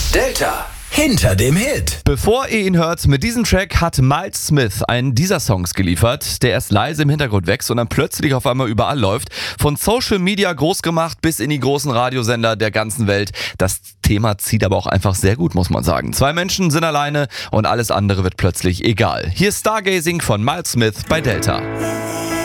Delta. Hinter dem Hit. Bevor ihr ihn hört, mit diesem Track hat Miles Smith einen dieser Songs geliefert, der erst leise im Hintergrund wächst und dann plötzlich auf einmal überall läuft. Von Social Media groß gemacht bis in die großen Radiosender der ganzen Welt. Das Thema zieht aber auch einfach sehr gut, muss man sagen. 2 Menschen sind alleine und alles andere wird plötzlich egal. Hier ist Stargazing von Miles Smith bei Delta.